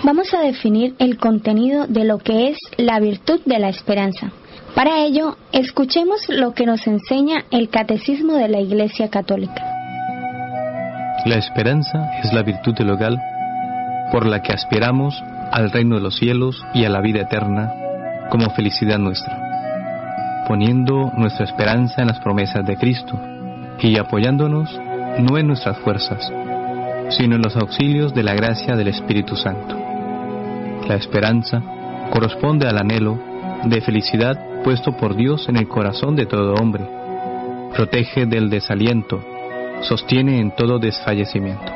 vamos a definir el contenido de lo que es la virtud de la esperanza. Para ello, escuchemos lo que nos enseña el Catecismo de la Iglesia Católica. La esperanza es la virtud teologal por la que aspiramos al reino de los cielos y a la vida eterna como felicidad nuestra, poniendo nuestra esperanza en las promesas de Cristo y apoyándonos no en nuestras fuerzas, sino en los auxilios de la gracia del Espíritu Santo. La esperanza corresponde al anhelo de felicidad puesto por Dios en el corazón de todo hombre, protege del desaliento, sostiene en todo desfallecimiento.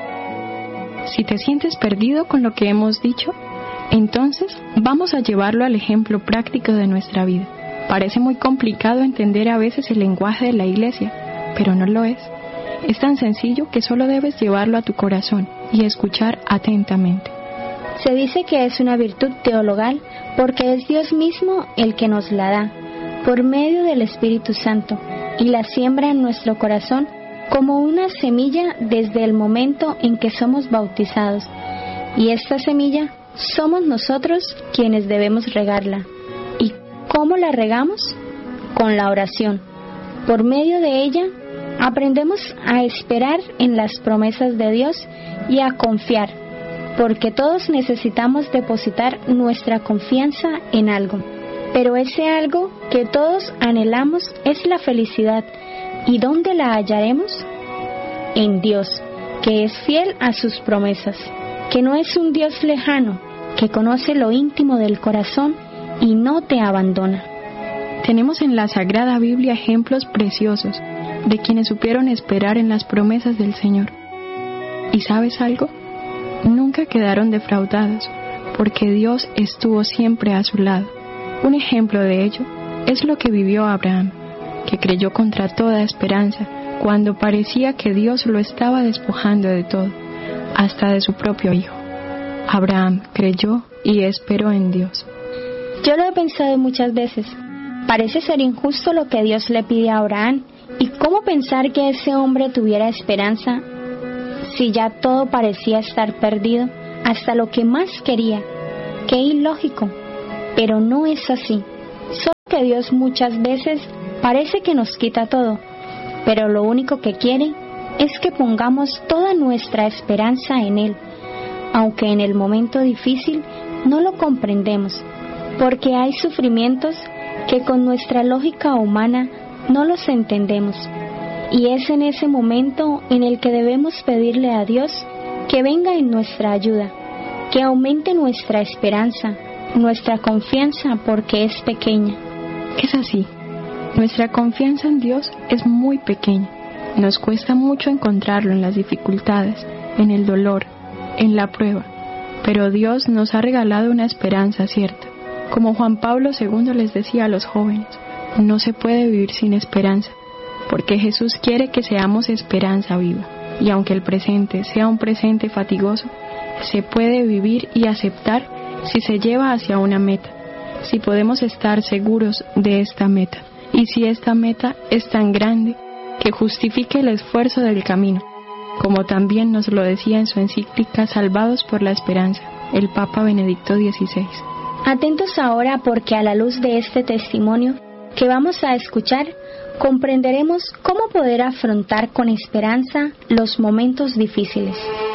Si te sientes perdido con lo que hemos dicho, entonces vamos a llevarlo al ejemplo práctico de nuestra vida. Parece muy complicado entender a veces el lenguaje de la Iglesia, pero no lo es. Es tan sencillo que solo debes llevarlo a tu corazón y escuchar atentamente. Se dice que es una virtud teologal porque es Dios mismo el que nos la da, por medio del Espíritu Santo, y la siembra en nuestro corazón como una semilla desde el momento en que somos bautizados. Y esta semilla somos nosotros quienes debemos regarla. ¿Y cómo la regamos? Con la oración. Por medio de ella aprendemos a esperar en las promesas de Dios y a confiar, porque todos necesitamos depositar nuestra confianza en algo. Pero ese algo que todos anhelamos es la felicidad. ¿Y dónde la hallaremos? En Dios, que es fiel a sus promesas, que no es un Dios lejano, que conoce lo íntimo del corazón y no te abandona. Tenemos en la Sagrada Biblia ejemplos preciosos de quienes supieron esperar en las promesas del Señor. ¿Y sabes algo? Nunca quedaron defraudados, porque Dios estuvo siempre a su lado. Un ejemplo de ello es lo que vivió Abraham, que creyó contra toda esperanza cuando parecía que Dios lo estaba despojando de todo, hasta de su propio hijo. Abraham creyó y esperó en Dios. Yo lo he pensado muchas veces. Parece ser injusto lo que Dios le pide a Abraham. ¿Y cómo pensar que ese hombre tuviera esperanza si ya todo parecía estar perdido, hasta lo que más quería? ¡Qué ilógico! Pero no es así. Solo que Dios muchas veces parece que nos quita todo, pero lo único que quiere es que pongamos toda nuestra esperanza en Él, aunque en el momento difícil no lo comprendemos, porque hay sufrimientos que con nuestra lógica humana no los entendemos, y es en ese momento en el que debemos pedirle a Dios que venga en nuestra ayuda, que aumente nuestra esperanza, nuestra confianza, porque es pequeña. Es así, nuestra confianza en Dios es muy pequeña. Nos cuesta mucho encontrarlo en las dificultades, en el dolor, en la prueba, pero Dios nos ha regalado una esperanza cierta. Como Juan Pablo II les decía a los jóvenes, no se puede vivir sin esperanza, porque Jesús quiere que seamos esperanza viva. Y aunque el presente sea un presente fatigoso, se puede vivir y aceptar si se lleva hacia una meta, si podemos estar seguros de esta meta, y si esta meta es tan grande que justifique el esfuerzo del camino, como también nos lo decía en su encíclica Salvados por la Esperanza, el Papa Benedicto XVI. Atentos ahora, porque a la luz de este testimonio que vamos a escuchar, comprenderemos cómo poder afrontar con esperanza los momentos difíciles.